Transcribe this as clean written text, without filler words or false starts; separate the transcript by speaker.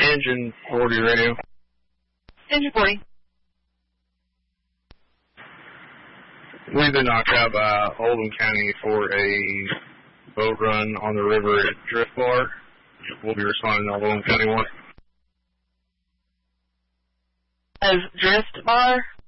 Speaker 1: Engine 40 radio.
Speaker 2: Engine 40.
Speaker 1: We've been knocked out by Oldham County for a boat run on the river at Drift Bar. We'll be responding to Oldham County 1.
Speaker 2: As Drift Bar?